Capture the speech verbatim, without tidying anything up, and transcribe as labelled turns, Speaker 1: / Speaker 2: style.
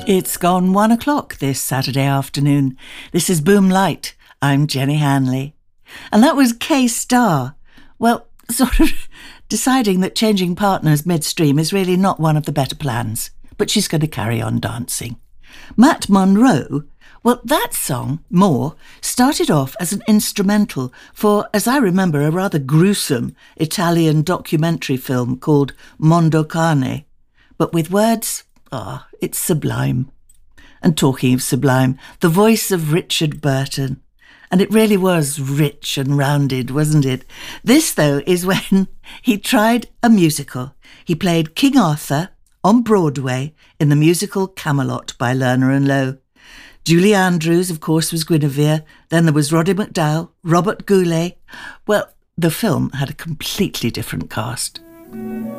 Speaker 1: It's gone one o'clock this Saturday afternoon. This is Boom Light. I'm Jenny Hanley. And that was K-Star. Well, sort of deciding that changing partners midstream is really not one of the better plans. But she's going to carry on dancing. Matt Monro, well, that song, More, started off as an instrumental for, as I remember, a rather gruesome Italian documentary film called Mondo Cane. But with words, ah, oh, it's sublime. And talking of sublime, the voice of Richard Burton. And it really was rich and rounded, wasn't it? This, though, is when he tried a musical. He played King Arthur on Broadway in the musical Camelot by Lerner and Loewe. Julie Andrews, of course, was Guinevere. Then there was Roddy McDowall, Robert Goulet. Well, the film had a completely different cast.